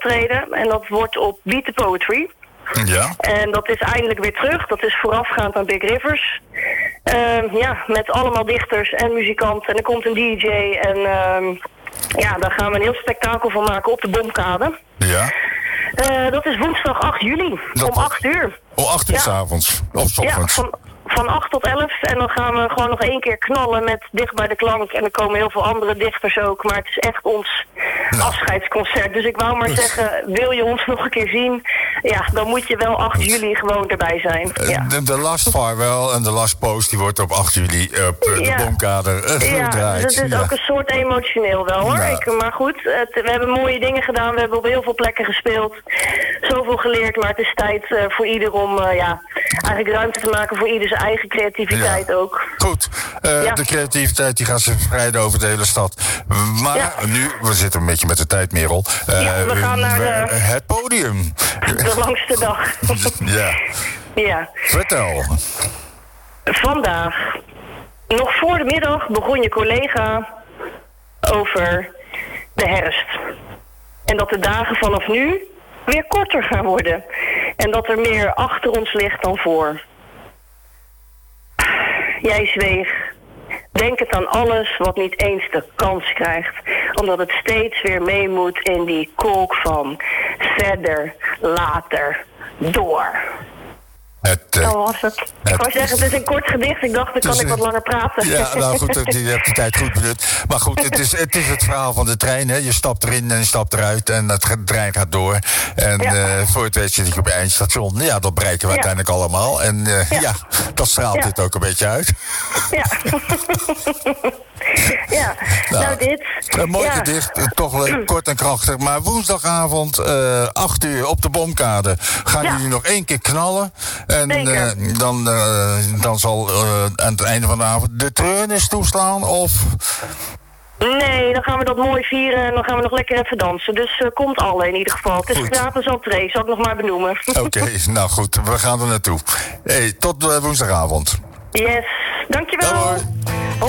optreden. En dat wordt op Beat the Poetry. Ja. En dat is eindelijk weer terug. Dat is voorafgaand aan Big Rivers. Met allemaal dichters en muzikanten. En er komt een DJ. En daar gaan we een heel spektakel van maken op de Bomkade. Ja. Dat is woensdag 8 juli. Om 8 uur. Om 8 uur 's avonds. Of 's ochtends. Ja, van 8 tot 11. En dan gaan we gewoon nog 1 keer knallen met Dicht bij de Klank. En er komen heel veel andere dichters ook. Maar het is echt ons afscheidsconcert. Dus ik wou maar zeggen, wil je ons nog een keer zien? Ja, dan moet je wel 8 juli gewoon erbij zijn. Ja. De Last Farewell en de Last Post, die wordt op 8 juli op de Bomkade gedraaid. Dus het is ook een soort emotioneel wel, hoor. Ja. Maar goed, we hebben mooie dingen gedaan. We hebben op heel veel plekken gespeeld. Zoveel geleerd, maar het is tijd voor ieder om eigenlijk ruimte te maken voor ieder zijn eigen creativiteit ook. Goed, de creativiteit die gaat zich verspreiden over de hele stad. Maar nu, we zitten een beetje met de tijd, Merel. We gaan naar het podium. De langste dag. Ja. Vertel. Vandaag, nog voor de middag, begon je collega over de herfst. En dat de dagen vanaf nu weer korter gaan worden. En dat er meer achter ons ligt dan voor. Jij zweeg. Denkend aan alles wat niet eens de kans krijgt. Omdat het steeds weer mee moet in die kolk van verder, later, door. Dat was het. Ik wou zeggen, het is een kort gedicht. Ik dacht, dan kan ik wat langer praten. Ja, nou goed, je hebt de tijd goed benut. Maar goed, het is het verhaal van de trein. Hè. Je stapt erin en je stapt eruit en de trein gaat door. En voor het weet zit je op je eindstation. Ja, dat bereiken we uiteindelijk allemaal. En dat straalt dit ook een beetje uit. Ja. Nou dit. Een mooi gedicht, toch leuk, kort en krachtig. Maar woensdagavond, 8 uur op de Bomkade. Gaan jullie nog 1 keer knallen. En dan zal aan het einde van de avond de treurnis toeslaan, of... Nee, dan gaan we dat mooi vieren en dan gaan we nog lekker even dansen. Dus komt alle in ieder geval. Het is gratis entree, zal ik nog maar benoemen. Oké, nou goed, we gaan er naartoe. Hey, tot woensdagavond. Yes, dankjewel. Hoi.